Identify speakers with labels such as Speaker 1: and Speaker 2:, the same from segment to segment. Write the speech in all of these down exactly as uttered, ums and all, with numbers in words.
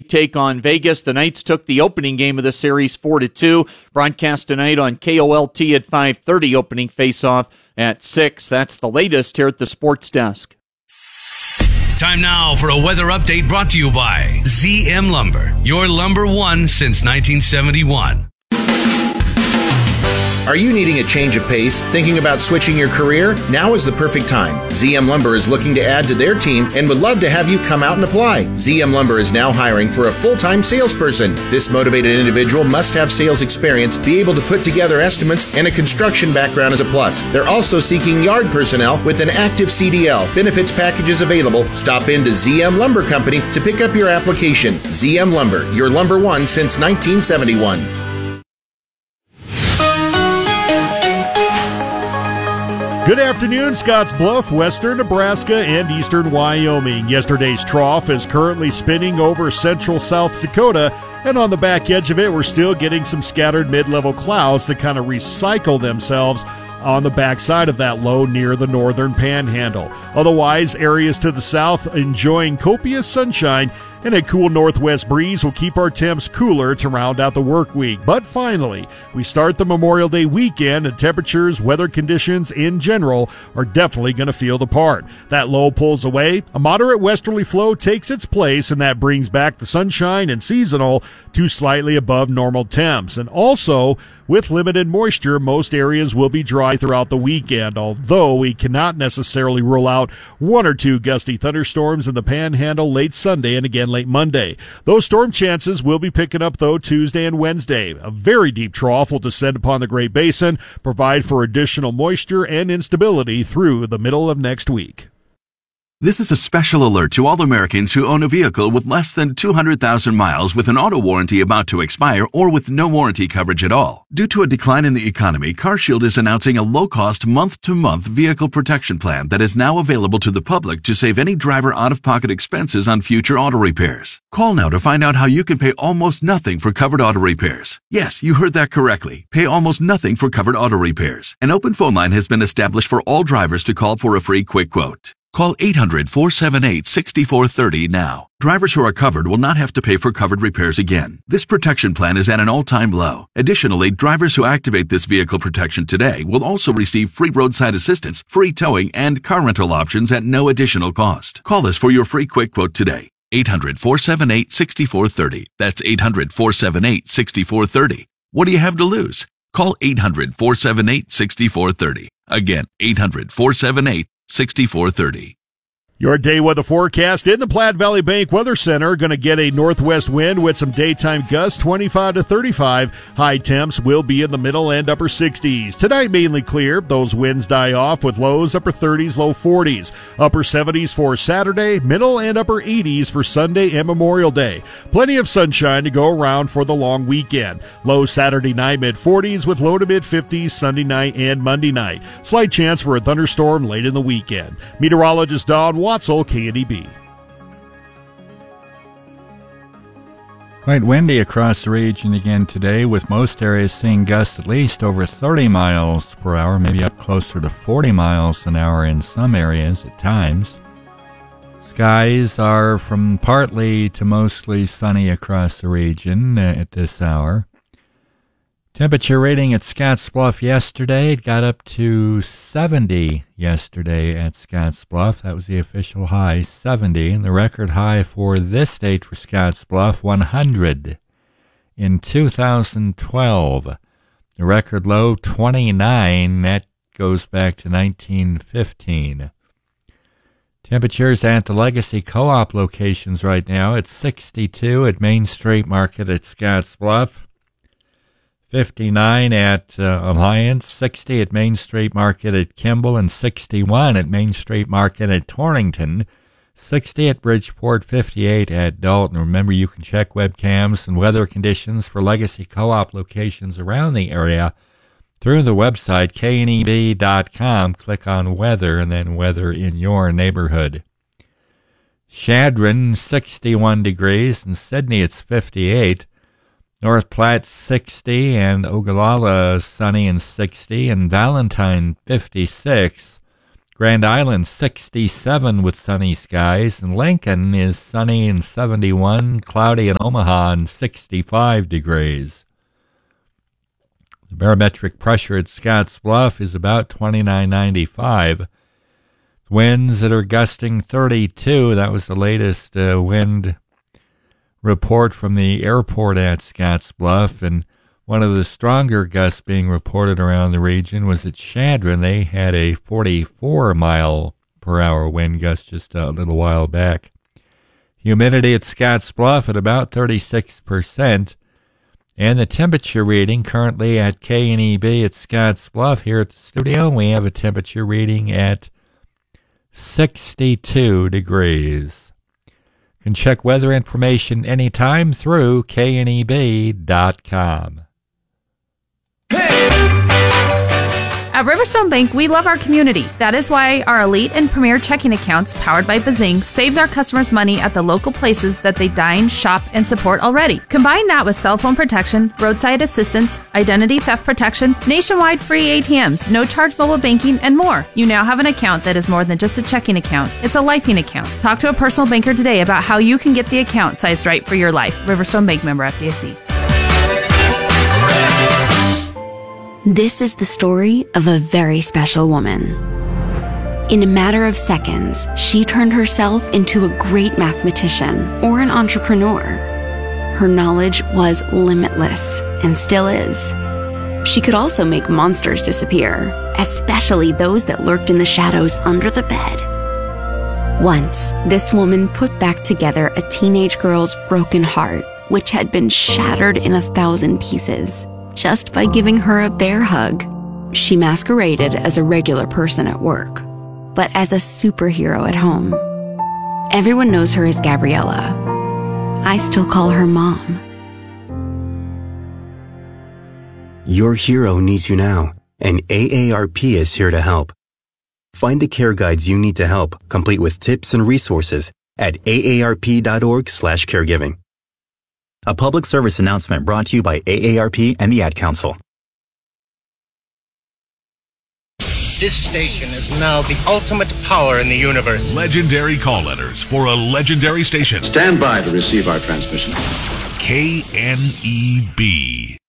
Speaker 1: take on Vegas. The Knights took the opening game of the series four to two. Broadcast tonight on K O L T at five thirty, opening faceoff at six. That's the latest here at the Sports Desk.
Speaker 2: Time now for a weather update brought to you by Z M Lumber, your lumber one since nineteen seventy-one.
Speaker 3: Are you needing a change of pace? Thinking about switching your career? Now is the perfect time. Z M Lumber is looking to add to their team and would love to have you come out and apply. Z M Lumber is now hiring for a full-time salesperson. This motivated individual must have sales experience, be able to put together estimates, and a construction background is a plus. They're also seeking yard personnel with an active C D L. Benefits packages available. Stop into Z M Lumber Company to pick up your application. Z M Lumber, your lumber one since nineteen seventy-one.
Speaker 4: Good afternoon, Scotts Bluff, western Nebraska, and eastern Wyoming. Yesterday's trough is currently spinning over central South Dakota, and on the back edge of it, we're still getting some scattered mid-level clouds that kind of recycle themselves on the backside of that low near the northern panhandle. Otherwise, areas to the south enjoying copious sunshine, and a cool northwest breeze will keep our temps cooler to round out the work week. But finally, we start the Memorial Day weekend, and temperatures, weather conditions in general are definitely going to feel the part. That low pulls away, a moderate westerly flow takes its place, and that brings back the sunshine and seasonal to slightly above normal temps. And also, with limited moisture, most areas will be dry throughout the weekend, although we cannot necessarily rule out one or two gusty thunderstorms in the panhandle late Sunday and again late Monday. Those storm chances will be picking up, though, Tuesday and Wednesday. A very deep trough will descend upon the Great Basin, provide for additional moisture and instability through the middle of next week.
Speaker 5: This is a special alert to all Americans who own a vehicle with less than two hundred thousand miles with an auto warranty about to expire or with no warranty coverage at all. Due to a decline in the economy, CarShield is announcing a low-cost month-to-month vehicle protection plan that is now available to the public to save any driver out-of-pocket expenses on future auto repairs. Call now to find out how you can pay almost nothing for covered auto repairs. Yes, you heard that correctly. Pay almost nothing for covered auto repairs. An open phone line has been established for all drivers to call for a free quick quote. Call eight hundred, four seven eight, six four three zero now. Drivers who are covered will not have to pay for covered repairs again. This protection plan is at an all-time low. Additionally, drivers who activate this vehicle protection today will also receive free roadside assistance, free towing, and car rental options at no additional cost. Call us for your free quick quote today. eight hundred, four seven eight, six four three zero. That's eight hundred, four seven eight, six four three zero. What do you have to lose? Call eight hundred, four seven eight, six four three zero. Again, eight hundred, four seven eight, six four three zero.
Speaker 4: Your day weather forecast in the Platte Valley Bank Weather Center. Going to get a northwest wind with some daytime gusts, twenty-five to thirty-five. High temps will be in the middle and upper sixties. Tonight mainly clear. Those winds die off with lows upper thirties, low forties. Upper seventies for Saturday, middle and upper eighties for Sunday and Memorial Day. Plenty of sunshine to go around for the long weekend. Low Saturday night, mid forties with low to mid fifties Sunday night and Monday night. Slight chance for a thunderstorm late in the weekend. Meteorologist Don Watzel, K N E B.
Speaker 6: Quite windy across the region again today, with most areas seeing gusts at least over thirty miles per hour, maybe up closer to forty miles an hour in some areas at times. Skies are from partly to mostly sunny across the region at this hour. Temperature rating at Scotts Bluff yesterday, it got up to seventy yesterday at Scotts Bluff. That was the official high, seventy. And the record high for this date for Scotts Bluff, one hundred in two thousand twelve. The record low, twenty-nine. That goes back to nineteen fifteen. Temperatures at the Legacy Co-op locations right now, it's sixty-two at Main Street Market at Scotts Bluff. fifty-nine at uh, Alliance, sixty at Main Street Market at Kimball, and sixty-one at Main Street Market at Torrington, sixty at Bridgeport, fifty-eight at Dalton. Remember, you can check webcams and weather conditions for Legacy Co-op locations around the area through the website, K N E B dot com. Click on weather and then weather in your neighborhood. Chadron, sixty-one degrees, and Sydney, it's fifty-eight. North Platte, sixty, and Ogallala, sunny and sixty, and Valentine, fifty-six. Grand Island sixty-seven with sunny skies, and Lincoln is sunny and seventy-one, cloudy in Omaha and sixty-five degrees. The barometric pressure at Scotts Bluff is about twenty-nine ninety-five. Winds that are gusting thirty-two, that was the latest uh, wind report from the airport at Scotts Bluff, and one of the stronger gusts being reported around the region was at Chadron. They had a forty-four mile per hour wind gust just a little while back. Humidity at Scotts Bluff at about thirty-six percent. And the temperature reading currently at K N E B at Scotts Bluff here at the studio, we have a temperature reading at sixty-two degrees. You can check weather information anytime through K N E B dot com.
Speaker 7: At Riverstone Bank, we love our community. That is why our elite and premier checking accounts, powered by Bazing, saves our customers money at the local places that they dine, shop, and support already. Combine that with cell phone protection, roadside assistance, identity theft protection, nationwide free A T Ms, no-charge mobile banking, and more. You now have an account that is more than just a checking account. It's a lifing account. Talk to a personal banker today about how you can get the account sized right for your life. Riverstone Bank, member F D I C.
Speaker 8: This is the story of a very special woman. In a matter of seconds, she turned herself into a great mathematician or an entrepreneur. Her knowledge was limitless and still is. She could also make monsters disappear, especially those that lurked in the shadows under the bed. Once, this woman put back together a teenage girl's broken heart, which had been shattered in a thousand pieces, just by giving her a bear hug. She masqueraded as a regular person at work, but as a superhero at home. Everyone knows her as Gabriella. I still call her Mom.
Speaker 9: Your hero needs you now, and A A R P is here to help. Find the care guides you need to help, complete with tips and resources at A A R P dot org slash caregiving. A public service announcement brought to you by A A R P and the Ad Council.
Speaker 10: This station is now the ultimate power in the universe.
Speaker 11: Legendary call letters for a legendary station.
Speaker 12: Stand by to receive our transmission.
Speaker 11: K N E B.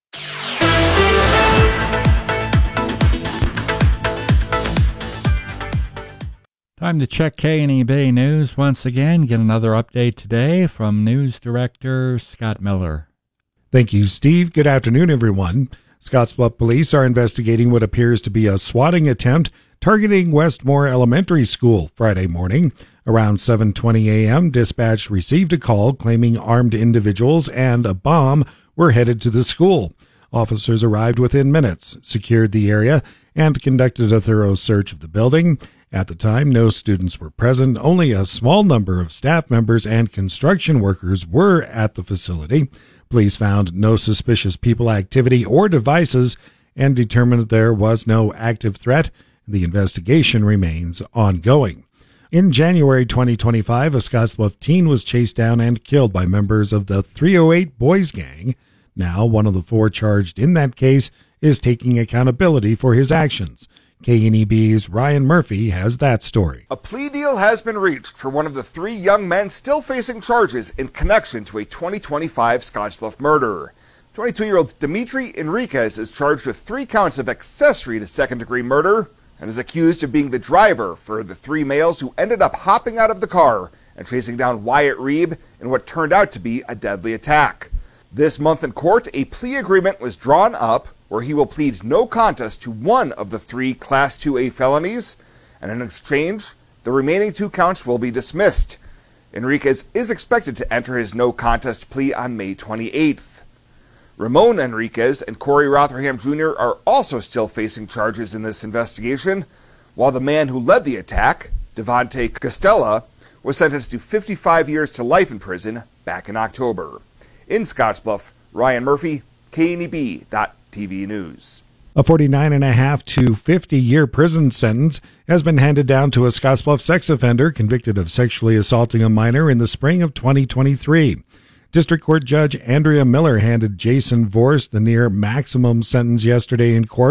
Speaker 6: Time to check K N E B News once again. Get another update today from News Director Scott Miller.
Speaker 13: Thank you, Steve. Good afternoon, everyone. Scottsbluff Police are investigating what appears to be a swatting attempt targeting Westmore Elementary School Friday morning. Around seven twenty a.m., dispatch received a call claiming armed individuals and a bomb were headed to the school. Officers arrived within minutes, secured the area, and conducted a thorough search of the building. At the time, no students were present. Only a small number of staff members and construction workers were at the facility. Police found no suspicious people activity or devices and determined there was no active threat. The investigation remains ongoing. In January twenty twenty-five, a Scottsbluff teen was chased down and killed by members of the three oh eight Boys Gang. Now, one of the four charged in that case is taking accountability for his actions. K N E B's Ryan Murphy has that story.
Speaker 14: A plea deal has been reached for one of the three young men still facing charges in connection to a twenty twenty-five Scottsbluff murder. twenty-two-year-old Dimitri Enriquez is charged with three counts of accessory to second-degree murder and is accused of being the driver for the three males who ended up hopping out of the car and chasing down Wyatt Reeb in what turned out to be a deadly attack. This month in court, a plea agreement was drawn up where he will plead no contest to one of the three Class two A felonies, and in exchange, the remaining two counts will be dismissed. Enriquez is expected to enter his no contest plea on May twenty-eighth. Ramon Enriquez and Corey Rotherham Junior are also still facing charges in this investigation, while the man who led the attack, Devontae Costella, was sentenced to fifty-five years to life in prison back in October. In Scottsbluff, Ryan Murphy, K N E B dot T V News.
Speaker 13: A forty-nine and a half to fifty year prison sentence has been handed down to a Scottsbluff sex offender convicted of sexually assaulting a minor in the spring of twenty twenty-three. District Court Judge Andrea Miller handed Jason Vorse the near maximum sentence yesterday in court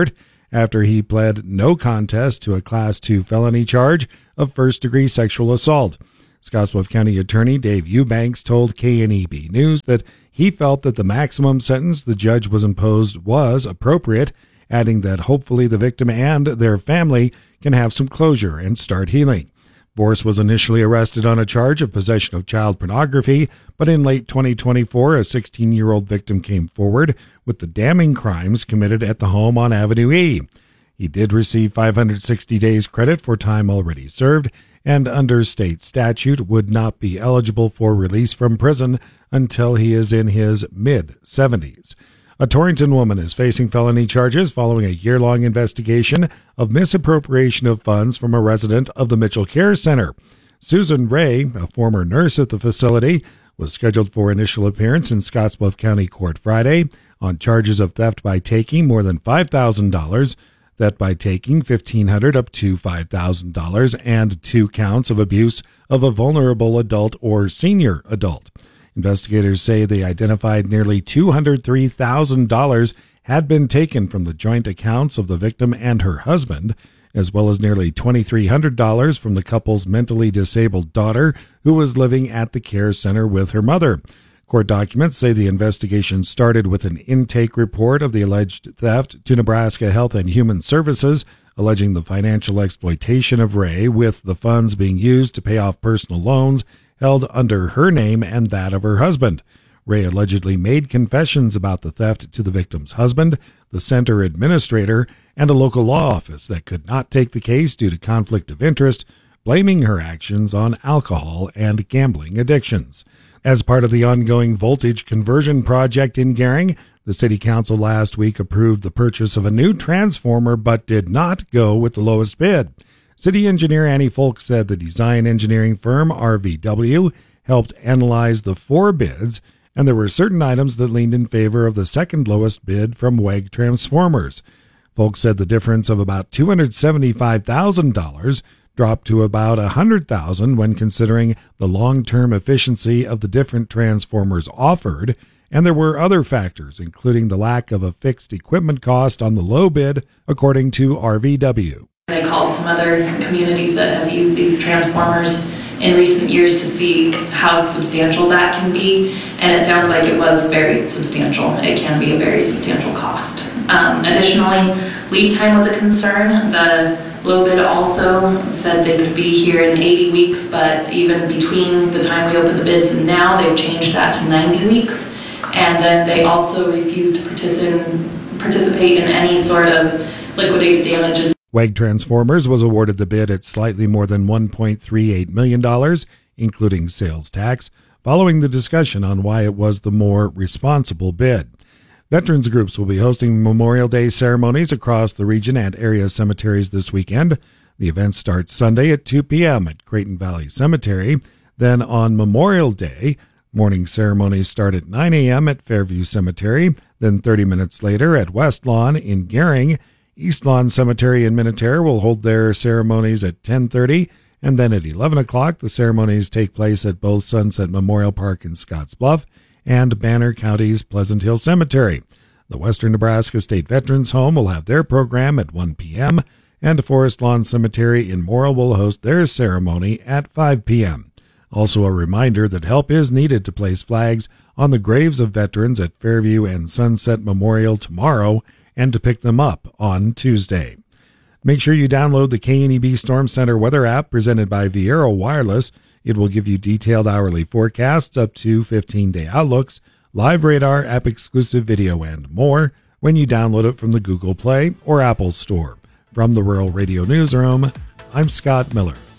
Speaker 13: after he pled no contest to a Class two felony charge of first-degree sexual assault. Scottsbluff County Attorney Dave Eubanks told K N E B News that he felt that the maximum sentence the judge was imposed was appropriate, adding that hopefully the victim and their family can have some closure and start healing. Vorse was initially arrested on a charge of possession of child pornography, but in late twenty twenty-four, a sixteen-year-old victim came forward with the damning crimes committed at the home on Avenue E. He did receive five hundred sixty days credit for time already served, and under state statute would not be eligible for release from prison until he is in his mid-seventies. A Torrington woman is facing felony charges following a year-long investigation of misappropriation of funds from a resident of the Mitchell Care Center. Susan Ray, a former nurse at the facility, was scheduled for initial appearance in Scottsbluff County Court Friday on charges of theft by taking more than five thousand dollars, theft by taking fifteen hundred dollars up to five thousand dollars, and two counts of abuse of a vulnerable adult or senior adult. Investigators say they identified nearly two hundred three thousand dollars had been taken from the joint accounts of the victim and her husband, as well as nearly two thousand three hundred dollars from the couple's mentally disabled daughter who was living at the care center with her mother. Court documents say the investigation started with an intake report of the alleged theft to Nebraska Health and Human Services, alleging the financial exploitation of Ray, with the funds being used to pay off personal loans held under her name and that of her husband. Ray allegedly made confessions about the theft to the victim's husband, the center administrator, and a local law office that could not take the case due to conflict of interest, blaming her actions on alcohol and gambling addictions. As part of the ongoing voltage conversion project in Gering, the City Council last week approved the purchase of a new transformer but did not go with the lowest bid. City engineer Annie Folk said the design engineering firm R V W helped analyze the four bids, and there were certain items that leaned in favor of the second lowest bid from W E G Transformers. Folk said the difference of about two hundred seventy-five thousand dollars dropped to about one hundred thousand dollars when considering the long-term efficiency of the different transformers offered, and there were other factors, including the lack of a fixed equipment cost on the low bid, according to R V W.
Speaker 15: They called some other communities that have used these transformers in recent years to see how substantial that can be, and it sounds like it was very substantial. It can be a very substantial cost. Um, additionally, lead time was a concern. The low bid also said they could be here in eighty weeks, but even between the time we opened the bids and now, they've changed that to ninety weeks. And then they also refused to particip- participate in any sort of liquidated damages.
Speaker 13: W E G Transformers was awarded the bid at slightly more than one point three eight million dollars, including sales tax, following the discussion on why it was the more responsible bid. Veterans groups will be hosting Memorial Day ceremonies across the region at area cemeteries this weekend. The event starts Sunday at two p.m. at Creighton Valley Cemetery. Then on Memorial Day, morning ceremonies start at nine a.m. at Fairview Cemetery. Then thirty minutes later at West Lawn in Gering. East Lawn Cemetery in Minutair will hold their ceremonies at ten thirty, and then at eleven o'clock the ceremonies take place at both Sunset Memorial Park in Scottsbluff and Banner County's Pleasant Hill Cemetery. The Western Nebraska State Veterans Home will have their program at one p.m., and Forest Lawn Cemetery in Morrill will host their ceremony at five p.m. Also a reminder that help is needed to place flags on the graves of veterans at Fairview and Sunset Memorial tomorrow, and to pick them up on Tuesday. Make sure you download the K N E B Storm Center weather app presented by Viero Wireless. It will give you detailed hourly forecasts, up to fifteen-day outlooks, live radar, app-exclusive video, and more when you download it from the Google Play or Apple Store. From the Rural Radio Newsroom, I'm Scott Miller.